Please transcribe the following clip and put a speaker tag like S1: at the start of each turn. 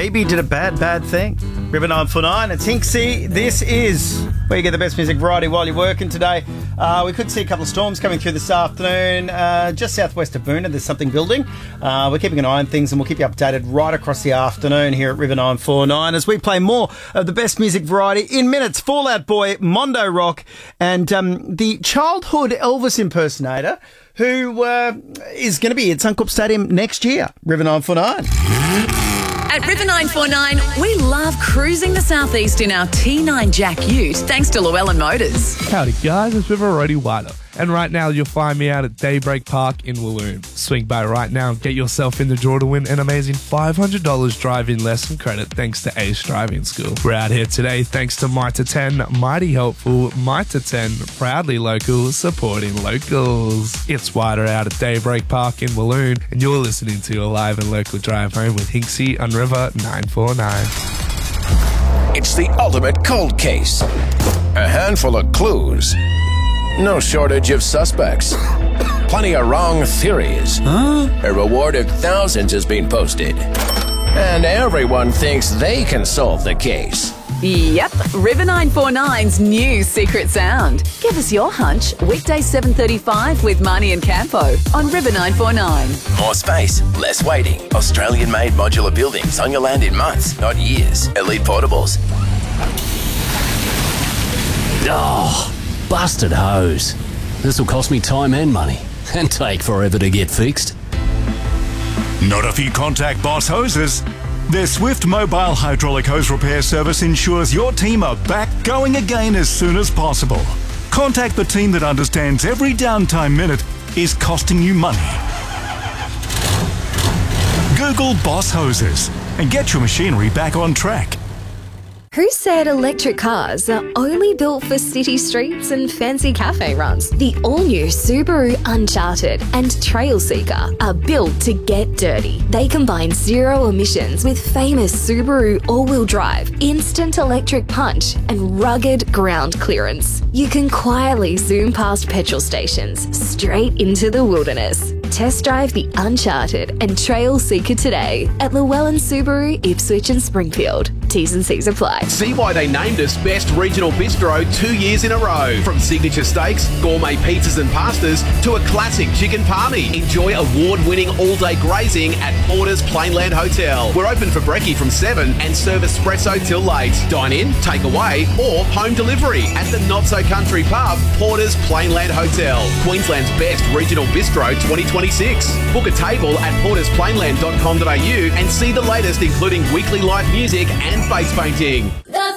S1: Baby did a bad thing. River 949, it's Hinksy. This is where you get the best music variety while you're working today. We could see a couple of storms coming through this afternoon. Just southwest of Boona, there's something building. We're keeping an eye on things and we'll keep you updated right across the afternoon here at River 949 as we play more of the best music variety in minutes. Fall Out Boy, Mondo Rock, and the childhood Elvis impersonator who is going to be at Suncorp Stadium next year. River 949.
S2: At River 949, we love cruising the southeast in our T9 Jack Ute, thanks to Llewellyn Motors.
S3: Howdy guys, it's River Roddy Whiter. And right now you'll find me out at Daybreak Park in Walloon. Swing by right now and get yourself in the draw to win an amazing $500 driving lesson credit thanks to Ace Driving School. We're out here today thanks to Mitre 10, mighty helpful, Mitre 10, proudly local, supporting locals. It's Whiter out at Daybreak Park in Walloon and you're listening to a live and local drive home with Hinksy on River 949.
S4: It's the ultimate cold case. A handful of clues. No shortage of suspects. Plenty of wrong theories. A reward of thousands has been posted. And everyone thinks they can solve the case.
S2: Yep, River 949's new secret sound. Give us your hunch, weekdays 7:35 with Marnie and Campo on River 949.
S4: More space, less waiting. Australian-made modular buildings on your land in months, not years. Elite Portables.
S5: Oh, busted hose. This will cost me time and money and take forever to get fixed.
S6: Not if you contact Boss Hoses. Their swift mobile hydraulic hose repair service ensures your team are back going again as soon as possible. Contact the team that understands every downtime minute is costing you money. Google Boss Hoses and get your machinery back on track.
S7: Who said electric cars are only built for city streets and fancy cafe runs? The all-new Subaru Uncharted and Trailseeker are built to get dirty. They combine zero emissions with famous Subaru all-wheel drive, instant electric punch, and rugged ground clearance. You can quietly zoom past petrol stations, straight into the wilderness. Test drive the Uncharted and Trailseeker today at Llewellyn Subaru, Ipswich and Springfield. T's and C's apply.
S8: See why they named us Best Regional Bistro 2 years in a row. From signature steaks, gourmet pizzas and pastas, to a classic chicken palmy. Enjoy award-winning all-day grazing at Porter's Plainland Hotel. We're open for brekkie from 7 and serve espresso till late. Dine in, take away, or home delivery at the not-so-country pub, Porter's Plainland Hotel. Queensland's Best Regional Bistro 2026. Book a table at portersplainland.com.au and see the latest, including weekly live music and face painting.